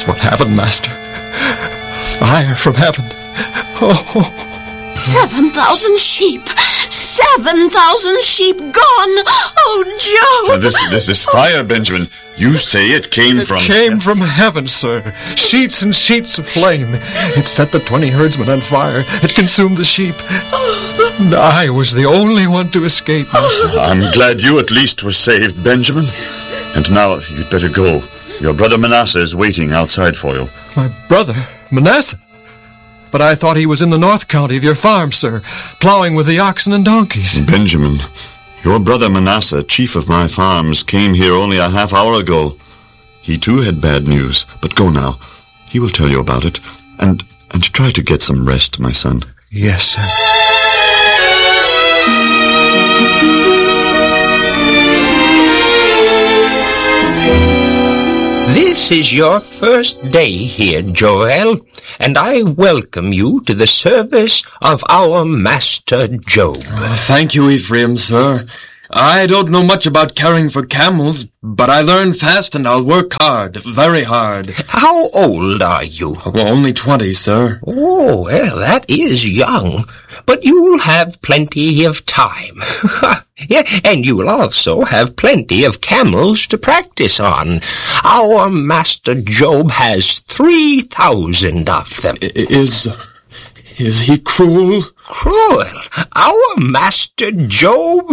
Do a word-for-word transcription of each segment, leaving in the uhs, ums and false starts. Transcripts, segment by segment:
That's what happened, Master. Fire from heaven. Oh. Seven thousand sheep. Seven thousand sheep gone. Oh, Job. Now this, this, this fire, Benjamin, you say it came it from... It came from heaven, sir. Sheets and sheets of flame. It set the twenty herdsmen on fire. It consumed the sheep. And I was the only one to escape, Master. I'm glad you at least were saved, Benjamin. And now you'd better go. Your brother Manasseh is waiting outside for you. My brother? Manasseh? But I thought he was in the north county of your farm, sir, plowing with the oxen and donkeys. Benjamin, your brother Manasseh, chief of my farms, came here only a half hour ago. He too had bad news, but go now. He will tell you about it. And, and try to get some rest, my son. Yes, sir. This is your first day here, Joel, and I welcome you to the service of our Master Job. Oh, thank you, Ephraim, sir. I don't know much about caring for camels, but I learn fast and I'll work hard, very hard. How old are you? Well, only twenty, sir. Oh, well, that is young, but you'll have plenty of time. Yeah, and you will also have plenty of camels to practice on. Our Master Job has three thousand of them. I- is... is he cruel? Cruel? Our Master Job?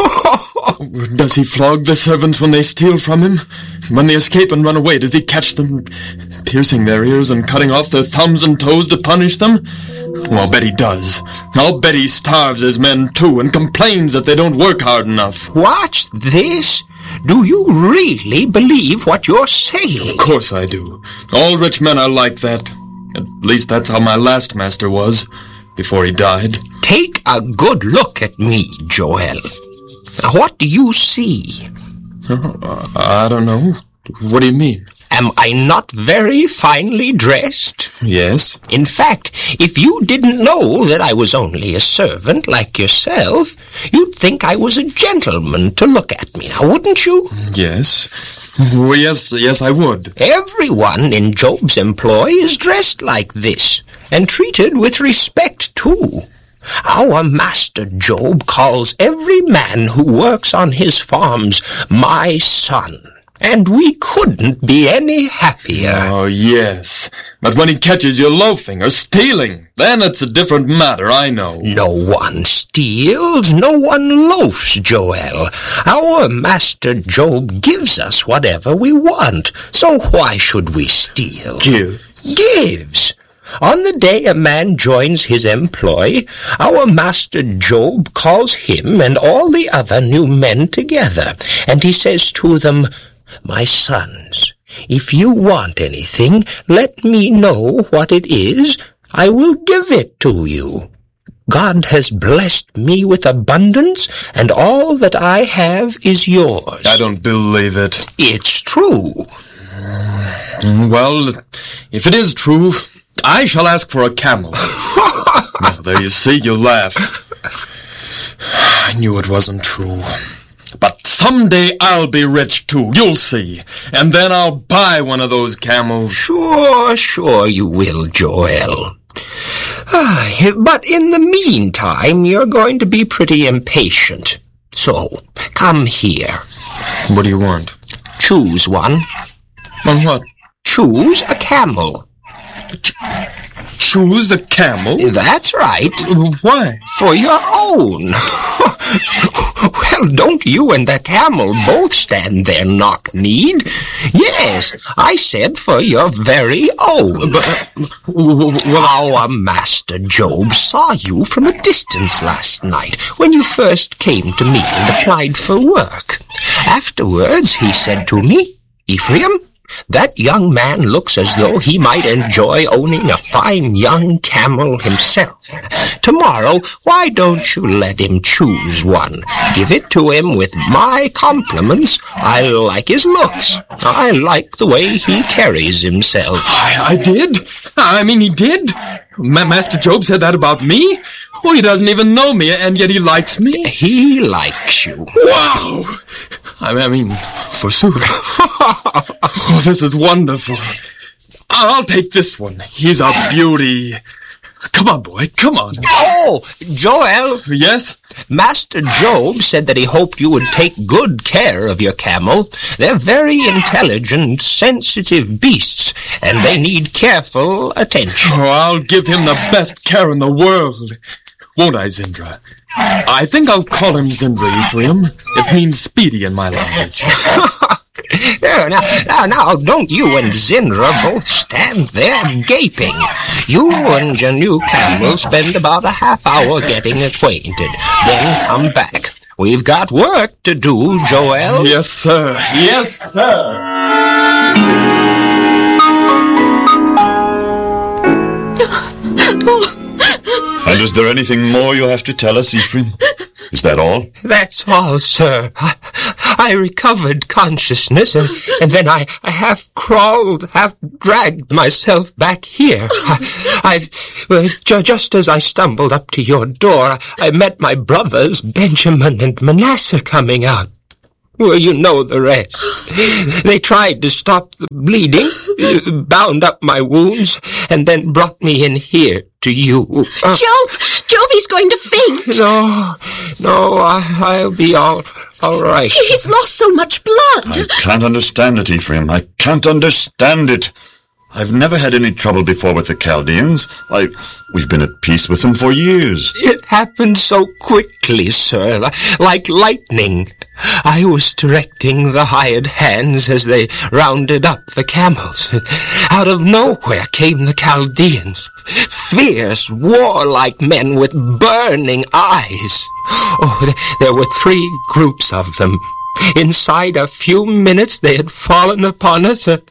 Does he flog the servants when they steal from him? When they escape and run away, does he catch them, piercing their ears and cutting off their thumbs and toes to punish them? Well, I'll bet he does. I'll bet he starves his men, too, and complains that they don't work hard enough. What's this? Do you really believe what you're saying? Of course I do. All rich men are like that. At least that's how my last master was, before he died. Take a good look at me, Joel. What do you see? Uh, I don't know. What do you mean? Am I not very finely dressed? Yes. In fact, if you didn't know that I was only a servant like yourself, you'd think I was a gentleman to look at me, now wouldn't you? Yes. Well, yes, yes, I would. Everyone in Job's employ is dressed like this, and treated with respect, too. Our Master Job calls every man who works on his farms my son. And we couldn't be any happier. Oh, yes. But when he catches you loafing or stealing, then it's a different matter, I know. No one steals, no one loafs, Joel. Our Master Job gives us whatever we want, so why should we steal? Give. Gives. On the day a man joins his employ, our Master Job calls him and all the other new men together, and he says to them, "My sons, if you want anything, let me know what it is. I will give it to you. God has blessed me with abundance, and all that I have is yours." I don't believe it. It's true. Well, if it is true, I shall ask for a camel. Now, there you see, you laugh. I knew it wasn't true. But someday I'll be rich, too, you'll see. And then I'll buy one of those camels. Sure, sure you will, Joel. But in the meantime, you're going to be pretty impatient. So, come here. What do you want? Choose one. On what? Choose a camel. Ch- choose a camel? That's right. Why? For your own. Well, don't you and the camel both stand there knock-kneed? Yes, I said for your very own. But, well, our Master Job saw you from a distance last night when you first came to me and applied for work. Afterwards, he said to me, "Ephraim, that young man looks as though he might enjoy owning a fine young camel himself. Tomorrow, why don't you let him choose one? Give it to him with my compliments. I like his looks. I like the way he carries himself." I, I did? I mean, he did? Ma- Master Job said that about me? Well, he doesn't even know me, and yet he likes me? He likes you. Wow! I mean, forsooth. Oh, this is wonderful. I'll take this one. He's a beauty. Come on, boy, come on. Oh, Joel. Yes? Master Job said that he hoped you would take good care of your camel. They're very intelligent, sensitive beasts, and they need careful attention. Oh, I'll give him the best care in the world. Won't I, Zindra? I think I'll call him Zindra, Ephraim. It means speedy in my language. There, now, now, now, don't you and Zindra both stand there gaping. You and your new camel spend about a half hour getting acquainted. Then come back. We've got work to do, Joel. Yes, sir. Yes, sir. And is there anything more you have to tell us, Ephraim? Is that all? That's all, sir. I, I recovered consciousness, and, and then I, I half crawled, half dragged myself back here. I, I've, well, ju- just as I stumbled up to your door, I, I met my brothers, Benjamin and Manasseh, coming out. Well, you know the rest. They tried to stop the bleeding, bound up my wounds, and then brought me in here to you. Uh, Job! Job, he's going to faint. No, no, I, I'll be all, all right. He's lost so much blood. I can't understand it, Ephraim. I can't understand it. I've never had any trouble before with the Chaldeans. Why, we've been at peace with them for years. It happened so quickly, sir, li- like lightning. I was directing the hired hands as they rounded up the camels. Out of nowhere came the Chaldeans, fierce, warlike men with burning eyes. Oh, th- there were three groups of them. Inside a few minutes they had fallen upon us uh,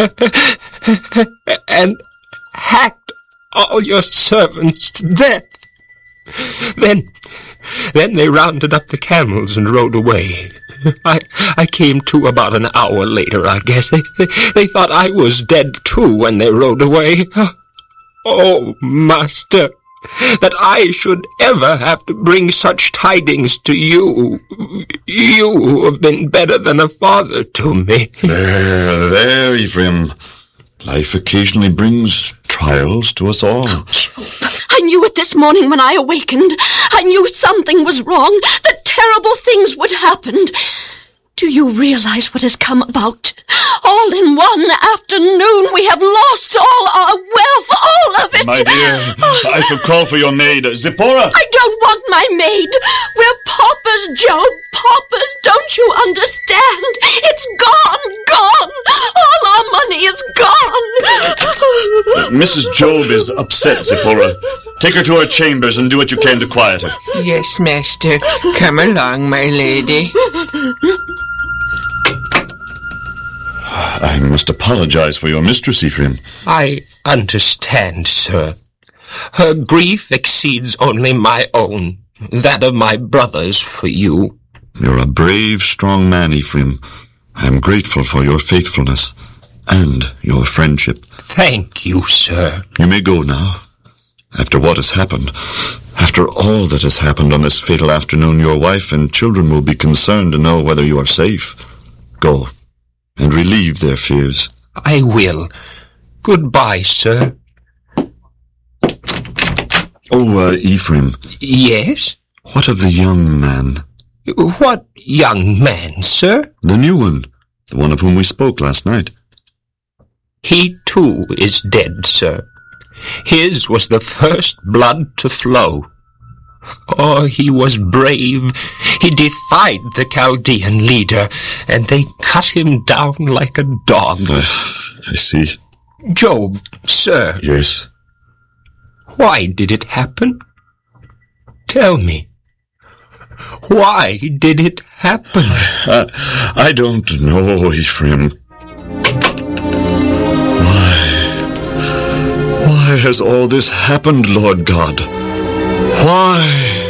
and hacked all your servants to death. Then, then they rounded up the camels and rode away. I, I came to about an hour later, I guess. They, they, they thought I was dead too when they rode away. Oh, Master, that I should ever have to bring such tidings to you. You who have been better than a father to me. There, there, Ephraim. Life occasionally brings trials to us all. Oh, Job, I knew it this morning when I awakened. I knew something was wrong, that terrible things would happen. Do you realize what has come about? All in one afternoon, we have lost all our wealth, all of it. My dear, I shall call for your maid, Zipporah. I don't want my maid. We're paupers, Job, paupers. Don't you understand? It's gone, gone. All our money is gone. Missus Job is upset, Zipporah. Take her to her chambers and do what you can to quiet her. Yes, master. Come along, my lady. I must apologize for your mistress, Ephraim. I understand, sir. Her grief exceeds only my own, that of my brothers for you. You're a brave, strong man, Ephraim. I am grateful for your faithfulness and your friendship. Thank you, sir. You may go now. After what has happened, after all that has happened on this fatal afternoon, your wife and children will be concerned to know whether you are safe. Go, and relieve their fears. I will. Goodbye, sir. Oh, uh, Ephraim. Yes? What of the young man? What young man, sir? The new one. The one of whom we spoke last night. He, too, is dead, sir. His was the first blood to flow. Oh, he was brave. He defied the Chaldean leader, and they cut him down like a dog. Uh, I see. Job, sir. Yes? Why did it happen? Tell me. Why did it happen? Uh, I don't know, Ephraim. Why? Why has all this happened, Lord God? Why?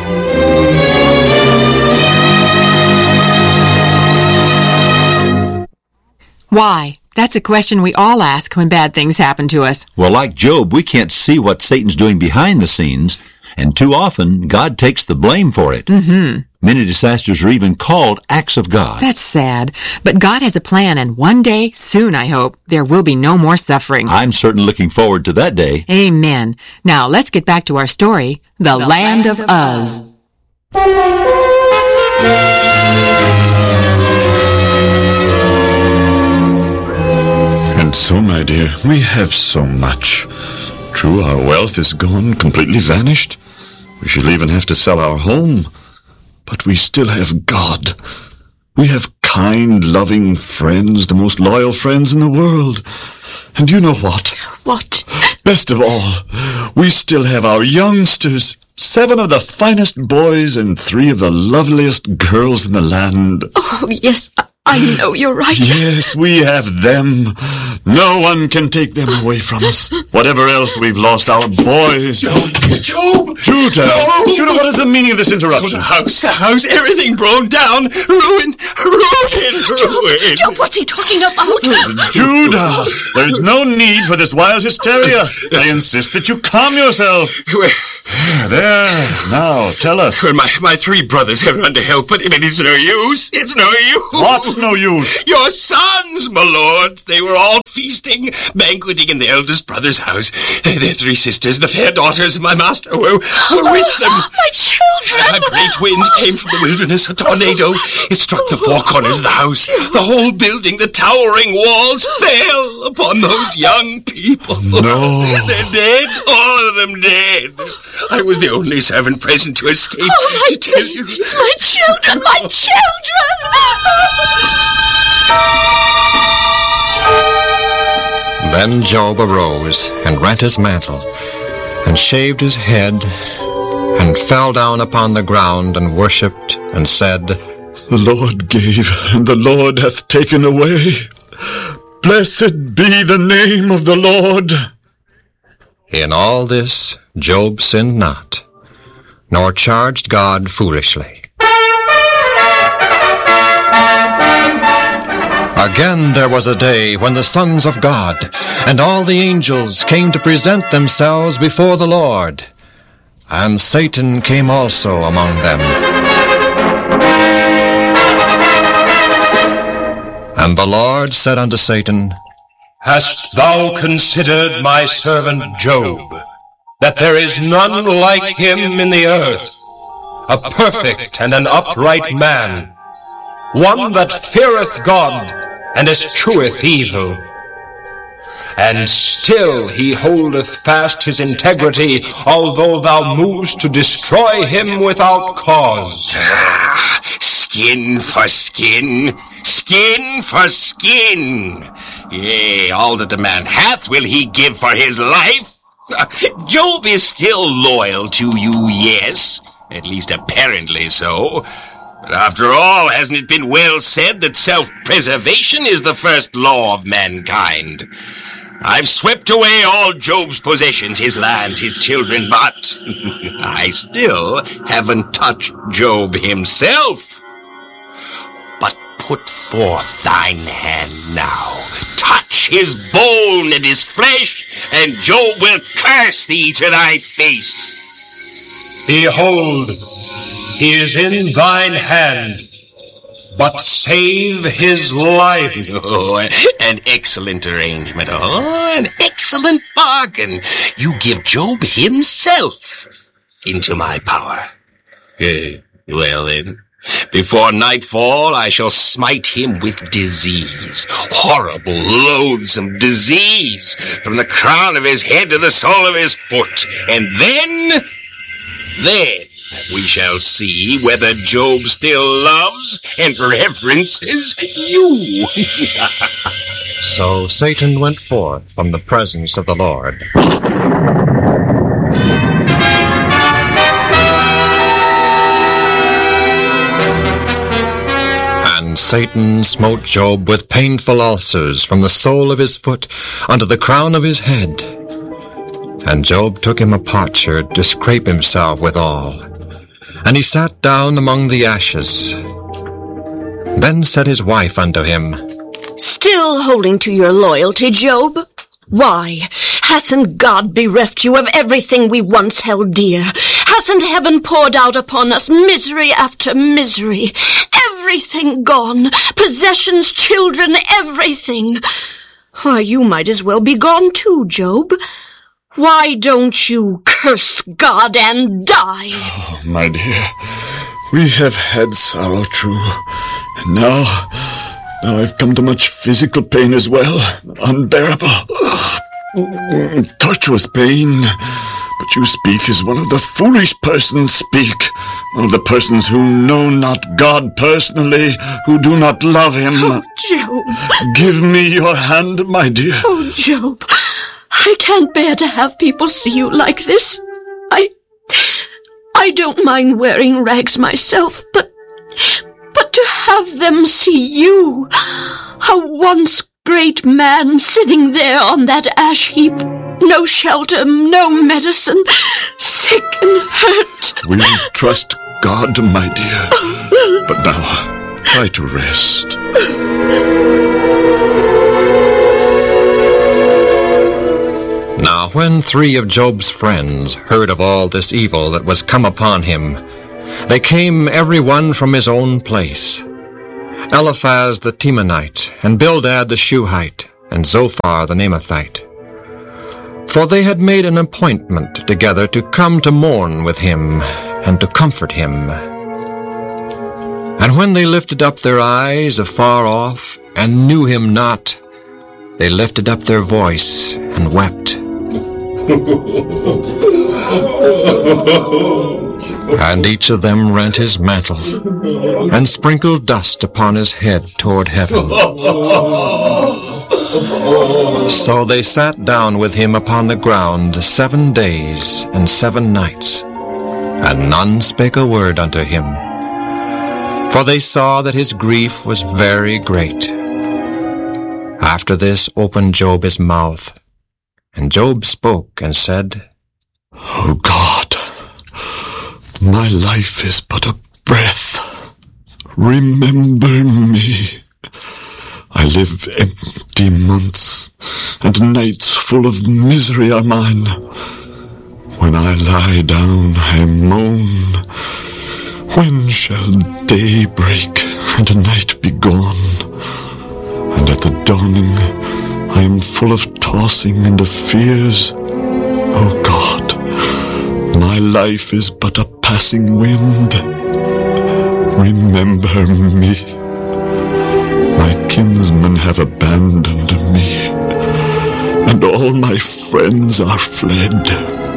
Why? That's a question we all ask when bad things happen to us. Well, like Job, we can't see what Satan's doing behind the scenes, and too often God takes the blame for it. Mm-hmm. Many disasters are even called acts of God. That's sad. But God has a plan, and one day, soon I hope, there will be no more suffering. I'm certainly looking forward to that day. Amen. Now, let's get back to our story, The, the Land, Land of, of Uz. And so, my dear, we have so much. True, our wealth is gone, completely vanished. We shall even have to sell our home. But we still have God. We have kind, loving friends, the most loyal friends in the world. And you know what? What? Best of all, we still have our youngsters. Seven of the finest boys and three of the loveliest girls in the land. Oh, yes, I, I know you're right. Yes, we have them. No one can take them away from us. Whatever else we've lost, our boys. Job! Job! Judah! No. Judah, what is the meaning of this interruption? Oh, the house, the house, everything blown down. Ruin, ruin, ruin. Job, Job, what's he talking about? Judah! There's no need for this wild hysteria. I insist that you calm yourself. There, now, tell us. Well, my, my three brothers have run to help, but I mean, it's no use. It's no use. What's no use? Your sons, my lord. They were all feasting, banqueting in the eldest brother's house. Their three sisters, the fair daughters of my master, were, were with them. Oh, my children! A great wind came from the wilderness, a tornado. It struck the four corners of the house. The whole building, the towering walls fell upon those young people. No. They're dead, all of them dead. I was the only servant present to escape. Oh, my to tell you. My children, my children! Then Job arose and rent his mantle, and shaved his head, and fell down upon the ground, and worshipped, and said, The Lord gave, and the Lord hath taken away. Blessed be the name of the Lord. In all this Job sinned not, nor charged God foolishly. Again there was a day when the sons of God and all the angels came to present themselves before the Lord, and Satan came also among them. And the Lord said unto Satan, Hast thou considered my servant Job, that there is none like him in the earth, a perfect and an upright man, one that feareth God and escheweth evil? And still he holdeth fast his integrity, although thou movest to destroy him without cause. Ah, skin for skin, skin for skin. Yea, all that a man hath will he give for his life. Job is still loyal to you, yes, at least apparently so. But after all, hasn't it been well said that self-preservation is the first law of mankind? I've swept away all Job's possessions, his lands, his children, but I still haven't touched Job himself. But put forth thine hand now, touch his bone and his flesh, and Job will curse thee to thy face. Behold, he is in thine hand, but save his life. Oh, an excellent arrangement. Oh, an excellent bargain. You give Job himself into my power. Eh, well then, before nightfall I shall smite him with disease. Horrible, loathsome disease, from the crown of his head to the sole of his foot. And then, then, we shall see whether Job still loves and reverences you. So Satan went forth from the presence of the Lord. And Satan smote Job with painful ulcers from the sole of his foot unto the crown of his head. And Job took him a potsherd to scrape himself withal. And he sat down among the ashes. Then said his wife unto him, Still holding to your loyalty, Job? Why, hasn't God bereft you of everything we once held dear? Hasn't heaven poured out upon us misery after misery? Everything gone. Possessions, children, everything. Why, you might as well be gone too, Job. Why don't you curse God and die? Oh, my dear, we have had sorrow, true. And now, now I've come to much physical pain as well. Unbearable. Ugh. Tortuous pain. But you speak as one of the foolish persons speak. One of the persons who know not God personally, who do not love him. Oh, Job. Give me your hand, my dear. Oh, Job. I can't bear to have people see you like this. I... I don't mind wearing rags myself, but... But to have them see you, a once great man sitting there on that ash heap, no shelter, no medicine, sick and hurt. We trust God, my dear. But now, try to rest. Now when three of Job's friends heard of all this evil that was come upon him, they came every one from his own place. Eliphaz the Temanite, and Bildad the Shuhite, and Zophar the Naamathite. For they had made an appointment together to come to mourn with him, and to comfort him. And when they lifted up their eyes afar off, and knew him not, they lifted up their voice, and wept. And each of them rent his mantle, and sprinkled dust upon his head toward heaven. So they sat down with him upon the ground seven days and seven nights, and none spake a word unto him. For they saw that his grief was very great. After this opened Job his mouth, and Job spoke and said, O God, my life is but a breath. Remember me. I live empty months, and nights full of misery are mine. When I lie down, I moan. When shall day break, and night be gone? And at the dawning, I am full of tossing and of fears. O God, my life is but a passing wind. Remember me. My kinsmen have abandoned me, and all my friends are fled.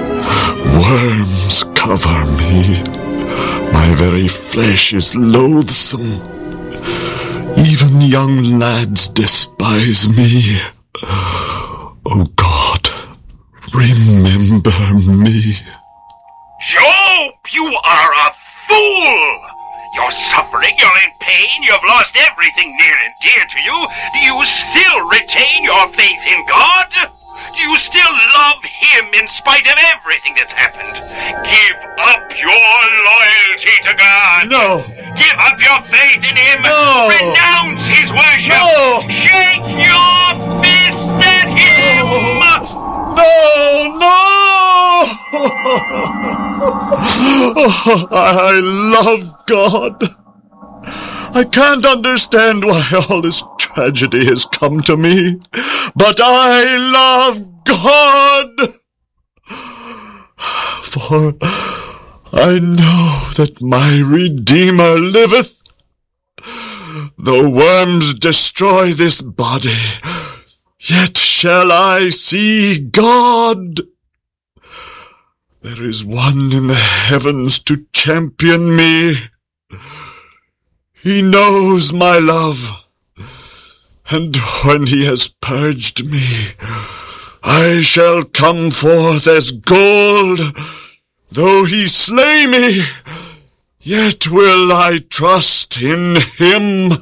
Worms cover me. My very flesh is loathsome. Even young lads despise me. O God, remember me. Job, you are a fool! You're suffering, you're in pain, you've lost everything near and dear to you. Do you still retain your faith in God? Do you still love Him in spite of everything that's happened? Give up your loyalty to God. No. Give up your faith in Him. No. Renounce His worship. No. Shake your fist at Him. No, no! I love God. I can't understand why all this tragedy has come to me, but I love God. For I know that my Redeemer liveth. Though worms destroy this body, yet shall I see God. There is one in the heavens to champion me. He knows my love, and when he has purged me, I shall come forth as gold. Though he slay me, yet will I trust in him.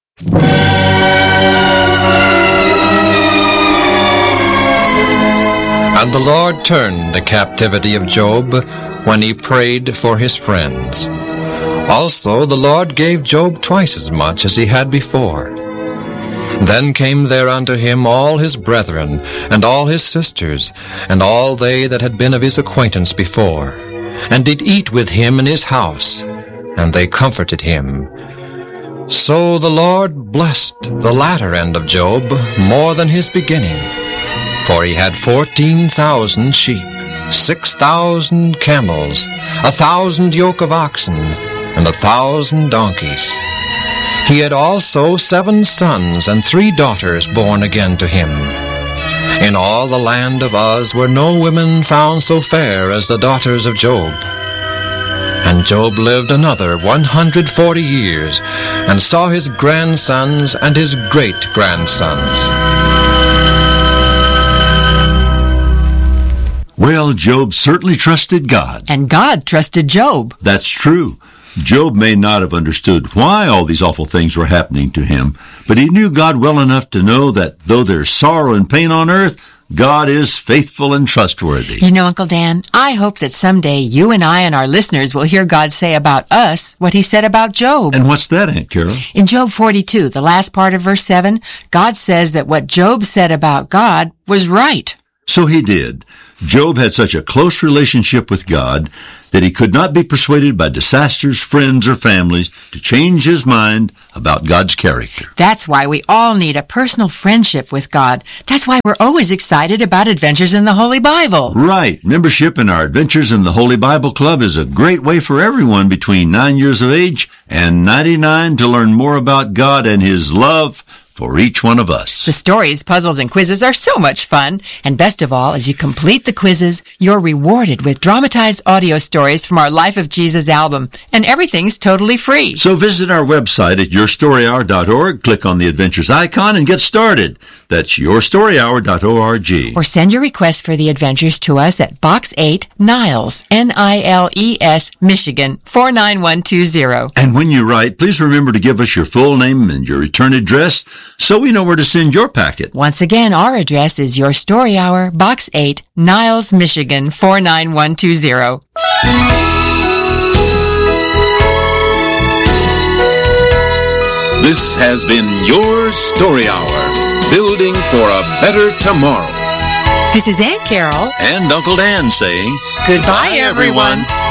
And the Lord turned the captivity of Job when he prayed for his friends. Also the Lord gave Job twice as much as he had before. Then came there unto him all his brethren, and all his sisters, and all they that had been of his acquaintance before, and did eat with him in his house, and they comforted him. So the Lord blessed the latter end of Job more than his beginning, for he had fourteen thousand sheep, six thousand camels, a thousand yoke of oxen, and a thousand donkeys. He had also seven sons and three daughters born again to him. In all the land of Uz were no women found so fair as the daughters of Job. And Job lived another one hundred forty years, and saw his grandsons and his great-grandsons. Well, Job certainly trusted God. And God trusted Job. That's true. Job may not have understood why all these awful things were happening to him, but he knew God well enough to know that though there's sorrow and pain on earth, God is faithful and trustworthy. You know, Uncle Dan, I hope that someday you and I and our listeners will hear God say about us what he said about Job. And what's that, Aunt Carol? In Job forty-two, the last part of verse seven, God says that what Job said about God was right. So he did. Job had such a close relationship with God that he could not be persuaded by disasters, friends, or families to change his mind about God's character. That's why we all need a personal friendship with God. That's why we're always excited about Adventures in the Holy Bible. Right. Membership in our Adventures in the Holy Bible Club is a great way for everyone between nine years of age and ninety-nine to learn more about God and his love for each one of us. The stories, puzzles, and quizzes are so much fun. And best of all, as you complete the quizzes, you're rewarded with dramatized audio stories from our Life of Jesus album. And everything's totally free. So visit our website at your story hour dot org, click on the Adventures icon, and get started. That's your story hour dot org. Or send your request for the adventures to us at Box eight, Niles, N I L E S, Michigan, four nine one two zero. And when you write, please remember to give us your full name and your return address so we know where to send your packet. Once again, our address is Your Story Hour, Box eight, Niles, Michigan, four nine one two zero. This has been Your Story Hour, building for a better tomorrow. This is Aunt Carol and Uncle Dan saying, goodbye, everyone.